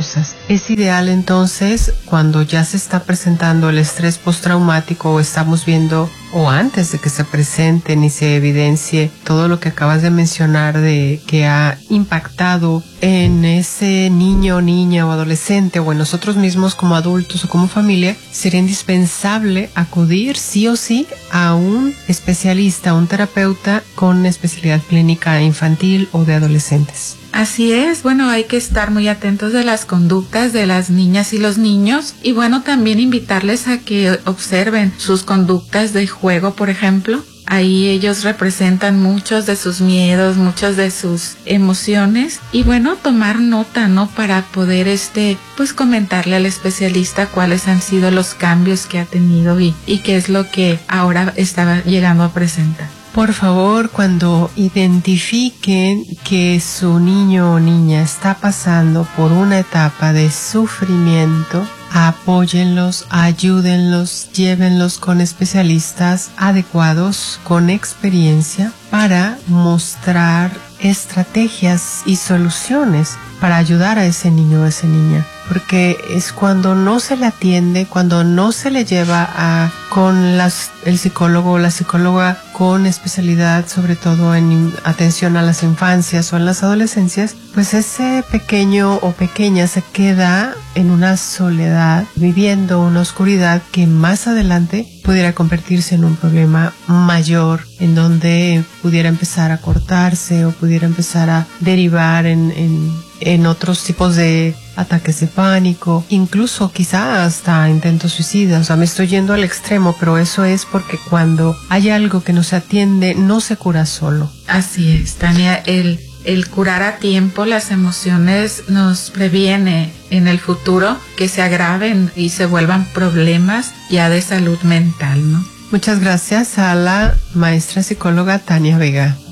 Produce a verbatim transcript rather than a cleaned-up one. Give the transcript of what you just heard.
cosas. Es ideal entonces, cuando ya se está presentando el estrés postraumático o estamos viendo, o antes de que se presenten y se evidencie todo lo que acabas de mencionar de que ha impactado en ese niño, niña o adolescente o en nosotros mismos como adultos o como familia, sería indispensable acudir sí o sí a un especialista, a un terapeuta con especialidad clínica infantil o de adolescentes. Así es, bueno, hay que estar muy atentos de las conductas de las niñas y los niños y bueno, también invitarles a que observen sus conductas de juego, por ejemplo. Ahí ellos representan muchos de sus miedos, muchas de sus emociones y bueno, tomar nota, ¿no? Para poder este, pues comentarle al especialista cuáles han sido los cambios que ha tenido y, y qué es lo que ahora está llegando a presentar. Por favor, cuando identifiquen que su niño o niña está pasando por una etapa de sufrimiento, apóyenlos, ayúdenlos, llévenlos con especialistas adecuados, con experiencia, para mostrar estrategias y soluciones para ayudar a ese niño o esa niña. Porque es cuando no se le atiende, cuando no se le lleva a con las, el psicólogo o la psicóloga con especialidad, sobre todo en atención a las infancias o en las adolescencias, pues ese pequeño o pequeña se queda en una soledad, viviendo una oscuridad que más adelante pudiera convertirse en un problema mayor, en donde pudiera empezar a cortarse o pudiera empezar a derivar en, en, en otros tipos de ataques de pánico, incluso quizá hasta intentos suicidas. O sea, me estoy yendo al extremo, pero eso es porque cuando hay algo que no se atiende, no se cura solo. Así es, Tania, el, el curar a tiempo las emociones nos previene en el futuro que se agraven y se vuelvan problemas ya de salud mental, ¿no? Muchas gracias a la maestra psicóloga Tania Vega.